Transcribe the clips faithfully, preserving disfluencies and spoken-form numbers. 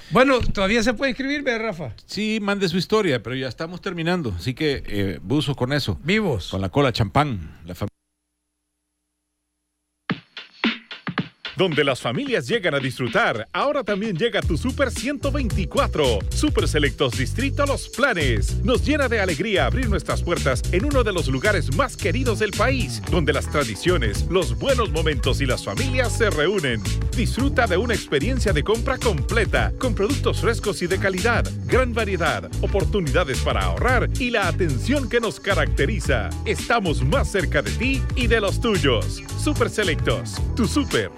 Bueno, todavía se puede inscribir, ¿verdad, Rafa? Sí, mande su historia, pero ya estamos terminando. Así que eh, buzo con eso. Vivos. Con la cola champán. La familia. Donde las familias llegan a disfrutar, ahora también llega tu Super ciento veinticuatro. Super Selectos Distrito Los Planes. Nos llena de alegría abrir nuestras puertas en uno de los lugares más queridos del país, donde las tradiciones, los buenos momentos y las familias se reúnen. Disfruta de una experiencia de compra completa, con productos frescos y de calidad, gran variedad, oportunidades para ahorrar y la atención que nos caracteriza. Estamos más cerca de ti y de los tuyos. Super Selectos, tu super.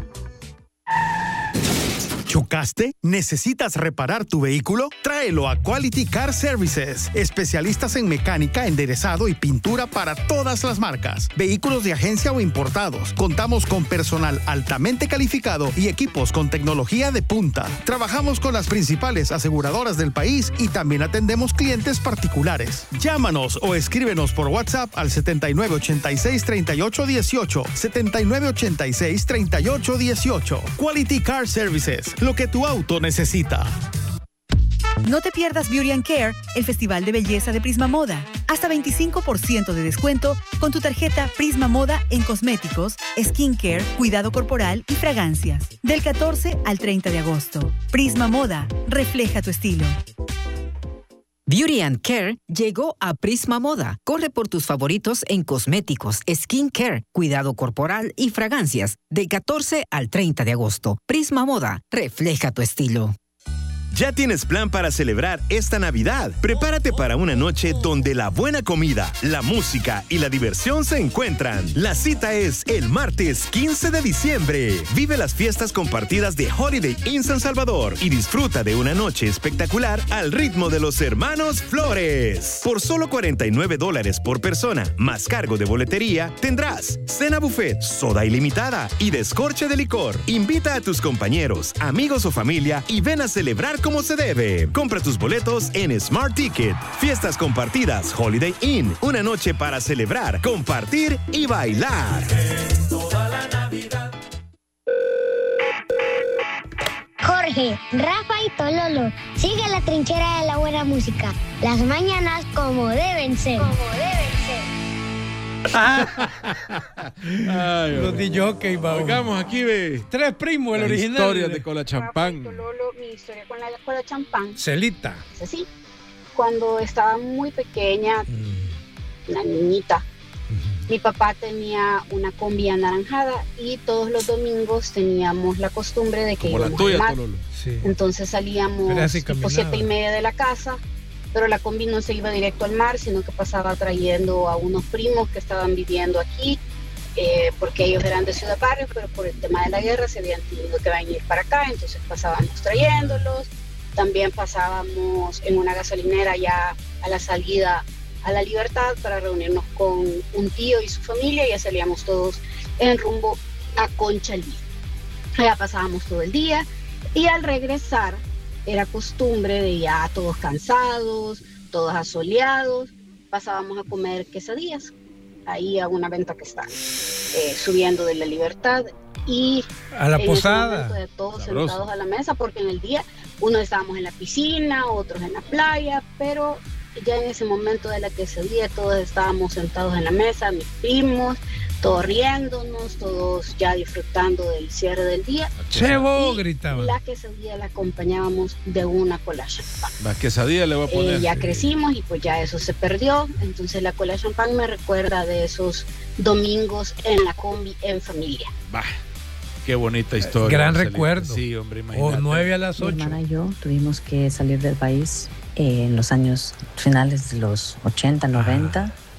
¿Chocaste? ¿Necesitas reparar tu vehículo? Tráelo a Quality Car Services, especialistas en mecánica, enderezado y pintura para todas las marcas. Vehículos de agencia o importados. Contamos con personal altamente calificado y equipos con tecnología de punta. Trabajamos con las principales aseguradoras del país y también atendemos clientes particulares. Llámanos o escríbenos por WhatsApp al setenta y nueve ochenta y seis, treinta y ocho dieciocho, setenta y nueve ochenta y seis, treinta y ocho dieciocho. Quality Car Services. Lo que tu auto necesita. No te pierdas Beauty and Care, el festival de belleza de Prisma Moda. Hasta veinticinco por ciento de descuento con tu tarjeta Prisma Moda en cosméticos, skincare, cuidado corporal y fragancias. Del catorce al treinta de agosto. Prisma Moda, refleja tu estilo. Beauty and Care llegó a Prisma Moda. Corre por tus favoritos en cosméticos, skincare, cuidado corporal y fragancias. Del catorce al treinta de agosto. Prisma Moda, refleja tu estilo. ¿Ya tienes plan para celebrar esta Navidad? Prepárate para una noche donde la buena comida, la música y la diversión se encuentran. La cita es el martes quince de diciembre. Vive las fiestas compartidas de Holiday Inn San Salvador y disfruta de una noche espectacular al ritmo de los hermanos Flores. Por solo cuarenta y nueve dólares por persona, más cargo de boletería, tendrás cena buffet, soda ilimitada y descorche de licor. Invita a tus compañeros, amigos o familia y ven a celebrar como se debe. Compra tus boletos en Smart Ticket. Fiestas compartidas Holiday Inn. Una noche para celebrar, compartir y bailar. Toda la Navidad. Jorge, Rafa y Tololo. Sigue la trinchera de la buena música. Las mañanas como deben ser. Como deben ser. Ay, los D J, vamos. Hagamos aquí, ve. Tres primos, el Las original. historias de cola champán. Lolo, mi historia con la cola champán. Celita. Es así. Cuando estaba muy pequeña, mm. una niñita, mm-hmm. mi papá tenía una combi anaranjada y todos los domingos teníamos la costumbre de que Como íbamos la tuya, al mar. Tololo. Sí. Entonces salíamos tipo siete y media de la casa. Pero la combi no se iba directo al mar, sino que pasaba trayendo a unos primos que estaban viviendo aquí, eh, porque ellos eran de Ciudad Barrio, pero por el tema de la guerra se habían tenido que venir para acá, entonces pasábamos trayéndolos. También pasábamos en una gasolinera ya a la salida a La Libertad para reunirnos con un tío y su familia, y ya salíamos todos en rumbo a Conchalí. Allá pasábamos todo el día, y al regresar era costumbre de ya todos cansados, todos asoleados, pasábamos a comer quesadillas, ahí a una venta que está eh, subiendo de La Libertad, y a la en posada, ese momento de todos Sabroso. Sentados a la mesa, porque en el día unos estábamos en la piscina, otros en la playa, pero ya en ese momento de la quesadilla todos estábamos sentados en la mesa, mis primos, todos riéndonos, todos ya disfrutando del cierre del día. ¡Chevo! Gritaban. La quesadilla la acompañábamos de una cola champán. La quesadilla le voy a poner. Eh, ya crecimos y pues ya eso se perdió, entonces la cola champán me recuerda de esos domingos en la combi en familia. Bah, qué bonita historia. Gran recuerdo. Sí, hombre, imagínate. O nueve a las ocho. Mi hermana y yo tuvimos que salir del país eh, en los años finales de los ochenta, noventa. Ah.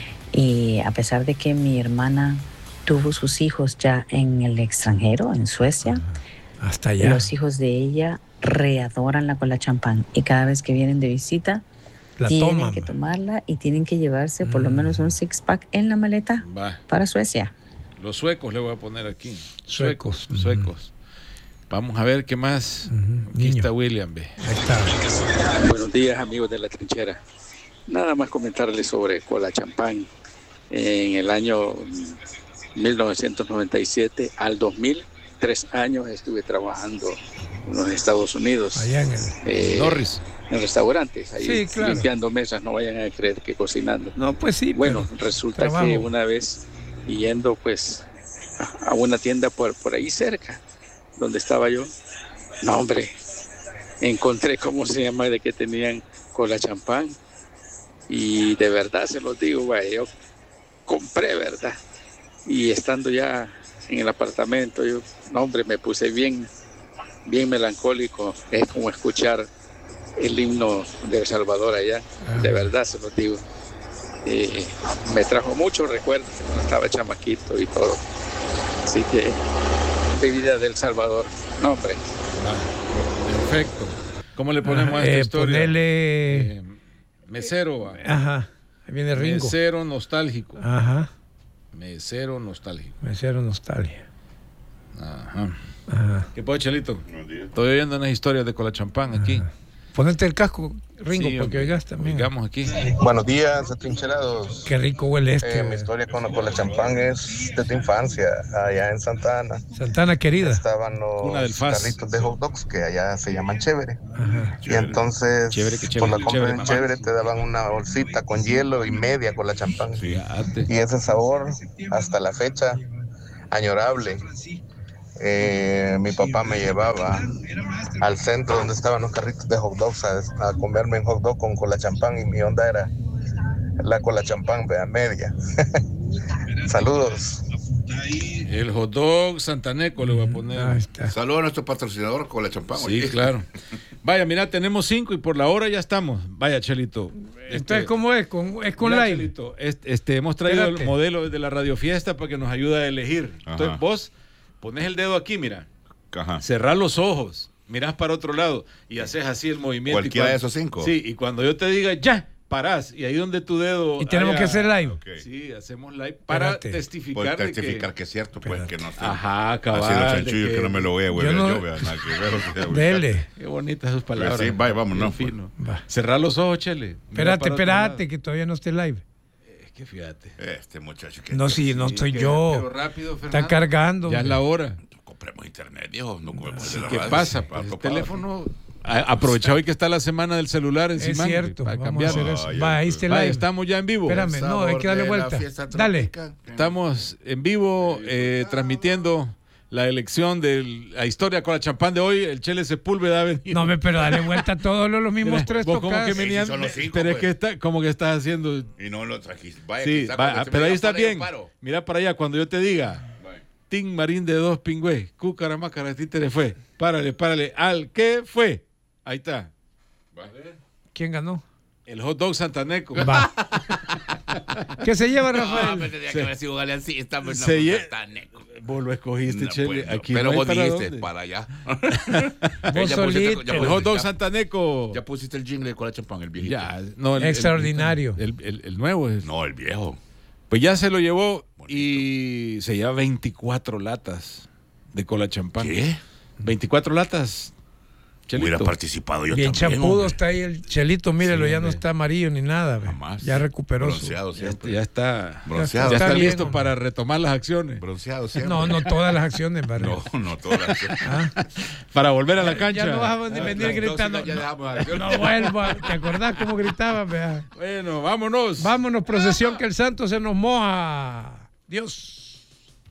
Y a pesar de que mi hermana tuvo sus hijos ya en el extranjero, en Suecia, uh-huh. Hasta allá. Los hijos de ella readoran la cola champán y cada vez que vienen de visita la tienen toman, que man. tomarla y tienen que llevarse mm. por lo menos un six pack en la maleta Va. para Suecia. Los suecos le voy a poner aquí. Suecos, suecos. suecos. Uh-huh. Vamos a ver qué más. Uh-huh. Aquí Niño. está William. Ve. Ahí está. Buenos días, amigos de la trinchera. Nada más comentarles sobre cola champán. En el año mil novecientos noventa y siete al dos mil, tres años estuve trabajando en los Estados Unidos. Allá en el eh, Norris. En restaurantes, ahí sí, claro. limpiando mesas, no vayan a creer que cocinando. No, pues sí. Bueno, resulta trabajo. que una vez yendo pues a, a una tienda por, por ahí cerca, donde estaba yo, no hombre, encontré cómo se llama de que tenían cola champán y de verdad se los digo, vaya, yo compré, ¿verdad? Y estando ya en el apartamento, yo, no hombre, me puse bien, bien melancólico, es como escuchar el himno de El Salvador allá, de verdad se los digo. Eh, me trajo muchos recuerdos cuando estaba chamaquito y todo. Así que, bebida del Salvador, no hombre. Ah, perfecto. ¿Cómo le ponemos ah, a esta eh, historia? Ponele... Eh, mesero. Ajá, ahí viene Ringo. Mesero nostálgico. Ajá. Mesero nostálgico. Mesero nostalgia. Ajá. Ajá. ¿Qué pasa, Chelito? Estoy oyendo unas historias de cola champán aquí. Ajá. Ponete el casco, Ringo, sí, porque oigas también. Oigamos aquí. Buenos días, atrincherados. Qué rico huele este. Eh, mi historia con la cola champán es desde infancia, allá en Santa Ana. Santa Ana querida. Estaban los carritos de hot dogs que allá se llaman chévere. Ajá. Y entonces, chévere, chévere, por la compra chévere, en chévere te daban una bolsita con hielo y media con la champán. Fíjate. Y ese sabor, hasta la fecha, añorable. Eh, mi papá me llevaba al centro donde estaban los carritos de hot dogs a, a comerme en hot dog con cola champán y mi onda era la cola champán a media. Saludos. El hot dog santaneco le voy a poner. Ahí está. Saludos a nuestro patrocinador Cola Champán. Sí, oye. Claro. Vaya, mira, tenemos cinco y por la hora ya estamos. Vaya, Chelito. Entonces, este, ¿cómo es? ¿Con, ¿Es con mira, live? Chelito, este, este, hemos traído Espérate. el modelo de la Radio Fiesta para que nos ayude a elegir. Ajá. Entonces vos pones el dedo aquí, mira. Ajá. Cerrás los ojos, mirás para otro lado y haces así el movimiento. ¿Cualquiera de esos cinco? Sí, y cuando yo te diga ya, parás. Y ahí donde tu dedo... Y tenemos haya, que hacer live. Okay. Sí, hacemos live para Espérate. testificar. Por testificar que, que es cierto, pues, Espérate. que no sé. Ajá, cabal. Así los chanchullos que, que no me lo voy a volver yo, no, yo vea nada que ver. Dele. Qué bonitas sus palabras. Pues sí, vaya, vámonos. Pues. Va. Cerrar los ojos, Chele. Espérate, espérate, que todavía no esté live. Es que fíjate. Este muchacho que... No, sí, no estoy yo. Pero rápido, Fernando. Está cargando. Ya es la hora. Compremos internet, viejo. No comemos sí, de la ¿Qué radio, pasa? Pues el teléfono... Aprovecha hoy que está la semana del celular encima. Es cierto, para vamos a hacer eso. Oh, Va, ahí está el live. live. Estamos ya en vivo. Espérame, no, hay que darle vuelta. Dale. Estamos en vivo eh, transmitiendo la elección de la historia con la champán de hoy. El Chele Sepúlveda ha venido. No, pero dale vuelta a todos los, los mismos Mira, tres vos tocadas. Como que venían, sí, cinco, pero pues. Es que está, como que estás haciendo. Y no lo trajiste. Vaya, sí, vaya, pero ahí está bien. Mira para allá, cuando yo te diga. Tim Marín de dos pingües, Cucaramácara, títere fue. Párale, párale. ¿Al qué fue? Ahí está. ¿Quién ganó? El hot dog santaneco. Va. ¿Qué se lleva, Rafael? No, me tenía se, que haber sido galeancista, pero se no, santaneco. Vos lo escogiste, no, Chele. Pues, no. Aquí pero no vos para dijiste, dónde. Para allá. Vos ya solito. Pusiste, ya el hot dog santaneco. Ya pusiste el jingle de Cola Champán, el viejito. Ya, no, el, extraordinario. El, el, el, el nuevo es. No, el viejo. Pues ya se lo llevó bonito. Y se lleva veinticuatro latas de cola champán. ¿Qué? veinticuatro latas. Chelito. Hubiera participado yo Bien también. Bien chapudo está ahí el Chelito, mírelo, sí, ya no está amarillo ni nada. Jamás. Ya recuperó Bronceado su... siempre. Ya está, Bronceado. Ya está, está listo bien, para retomar las acciones. Bronceado siempre. No, no todas las acciones, Barrio. No, no todas las acciones. ¿Ah? Para volver a la cancha. Ya no vas a venir ah, gritando. Ya no, no vuelvo. ¿Te acordás cómo gritaban? Vea? Bueno, vámonos. Vámonos, procesión que el santo se nos moja. Dios.